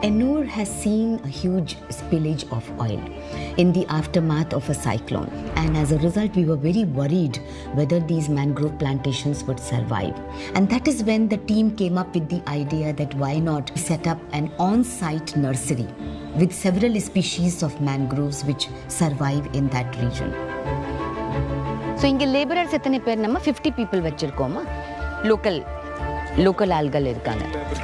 Ennore has seen a huge spillage of oil in the aftermath of a cyclone, and as a result we were very worried whether these mangrove plantations would survive. And that is when the team came up with the idea that why not set up an on-site nursery with several species of mangroves which survive in that region. So inge laborers எத்தனை பேர் நம்ம 50 people வச்சிருக்கோமா local ஆள்கள் இருக்காங்க.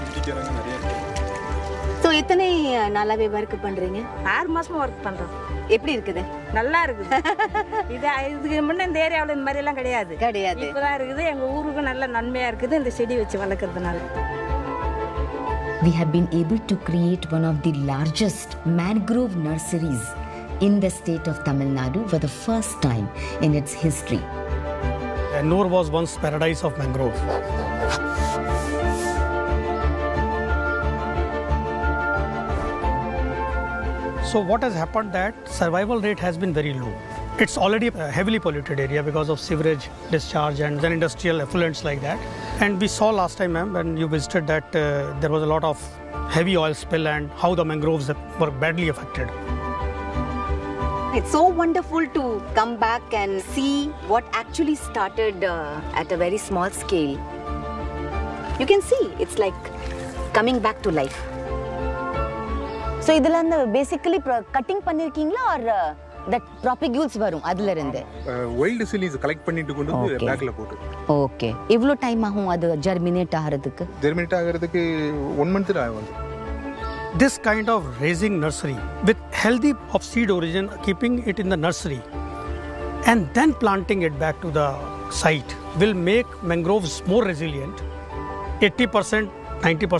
So எத்தனை நாளாவே work பண்றீங்க? 6 மாசமா work பண்றோம். எப்படி இருக்குது? நல்லா இருக்குது. இதுக்கு முன்ன இந்த ஏரியாவுல இந்த மாதிரி எல்லாம் கிடையாது. இப்பதான் இருக்குது. எங்க ஊருக்கு நல்ல நன்மையா இருக்குது இந்த செடி வச்சு வளர்க்கறதுனால. We have been able to create one of the largest mangrove nurseries in the state of Tamil Nadu for the first time in its history. Ennore was once paradise of mangrove. So what has happened that survival rate has been very low. It's already a heavily polluted area because of sewerage discharge and then industrial effluents like that. And we saw last time, ma'am, when you visited that there was a lot of heavy oil spill and how the mangroves were badly affected. It's so wonderful to come back and see what actually started at a very small scale. You can see it's like coming back to life. So idhula and basically cutting பண்ணிருக்கீங்களா or that propagules varum adula irundhe wild seeds collect பண்ணிட்டு கொண்டு வந்து பேக்ல போட்டு. Okay. எவ்வளவு time ஆகும் அது germinate ஆகிறதுக்கு? Germinate ஆகிறதுக்கு 1 month ஆகும். This kind of raising nursery with healthy of seed origin, keeping it in the nursery and then planting it back to the site will make mangroves more resilient. 80%, 90%